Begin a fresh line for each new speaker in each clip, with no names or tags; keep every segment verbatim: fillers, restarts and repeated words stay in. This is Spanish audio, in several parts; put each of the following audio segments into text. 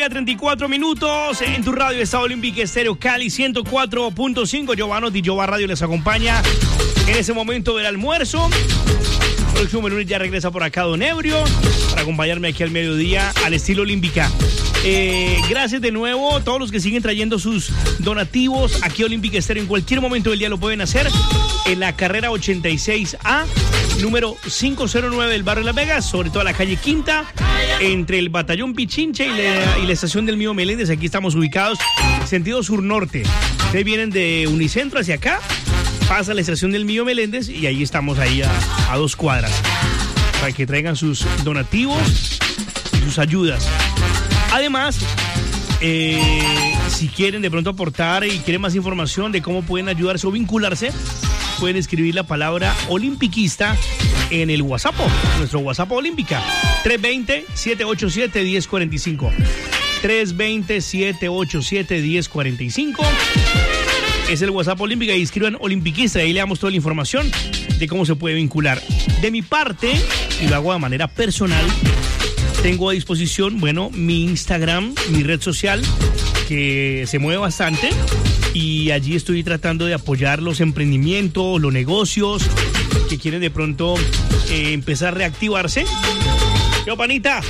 mediodía, treinta y cuatro minutos. En tu radio está Olímpica Estéreo Cali ciento cuatro punto cinco. Giovanni Di Giova Radio les acompaña en ese momento del almuerzo. El próximo lunes ya regresa por acá Don Ebrio para acompañarme aquí al mediodía al estilo Olímpica. Eh, gracias de nuevo a todos los que siguen trayendo sus donativos aquí a Olímpica Estéreo. En cualquier momento del día lo pueden hacer en la carrera ochenta y seis A, número quinientos nueve del barrio Las Vegas, sobre todo la calle Quinta, entre el Batallón Pichincha y la, y la estación del Mío Meléndez. Aquí estamos ubicados, sentido sur-norte. Ustedes vienen de Unicentro hacia acá, pasa la estación del Mío Meléndez y ahí estamos ahí a, a dos cuadras para que traigan sus donativos y sus ayudas. Además, eh, si quieren de pronto aportar y quieren más información de cómo pueden ayudarse o vincularse, pueden escribir la palabra olimpiquista en el WhatsApp, nuestro WhatsApp Olímpica, tres dos cero, siete ocho siete, uno cero cuatro cinco. tres dos cero, siete ocho siete, uno cero cuatro cinco. Es el WhatsApp Olímpica y escriban olimpiquista, ahí le damos toda la información de cómo se puede vincular. De mi parte, y lo hago de manera personal, tengo a disposición, bueno, mi Instagram, mi red social, que se mueve bastante y allí estoy tratando de apoyar los emprendimientos, los negocios que quieren de pronto eh, empezar a reactivarse. Yo, panita,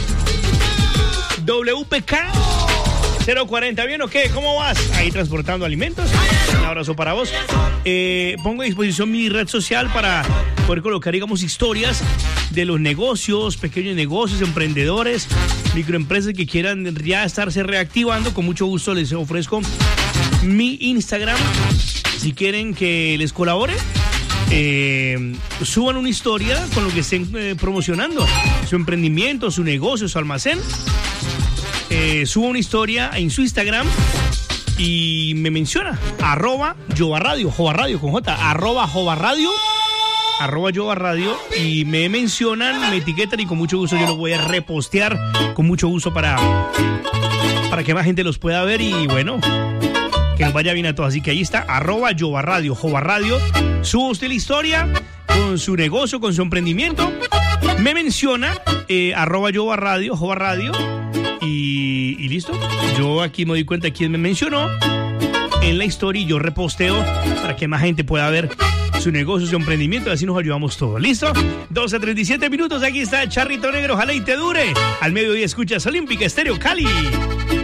W P K cero cuarenta, ¿bien o qué? ¿Cómo vas? Ahí transportando alimentos. Un abrazo para vos. Eh, pongo a disposición mi red social para poder colocar, digamos, historias de los negocios, pequeños negocios, emprendedores, microempresas que quieran ya estarse reactivando. Con mucho gusto les ofrezco mi Instagram. Si quieren que les colabore, eh, suban una historia con lo que estén eh, promocionando, su emprendimiento, su negocio, su almacén. Eh, suba una historia en su Instagram y me menciona arroba Giova Radio, Giova Radio con J, arroba Giova Radio, arroba Giova Radio, y me mencionan, me etiquetan y con mucho gusto yo los voy a repostear con mucho gusto para, para que más gente los pueda ver y bueno, que nos vaya bien a todos. Así que ahí está, arroba Giova Radio, Giova Radio, suba usted la historia con su negocio, con su emprendimiento, me menciona, eh, arroba Giova Radio, Giova Radio. Y, y listo, yo aquí me doy cuenta de quién me mencionó en la historia y yo reposteo para que más gente pueda ver su negocio, su emprendimiento, y así nos ayudamos todos. ¿Listo? doce treinta y siete minutos, aquí está el Charrito Negro, ojalá y te dure. Al mediodía escuchas Olímpica Estéreo Cali.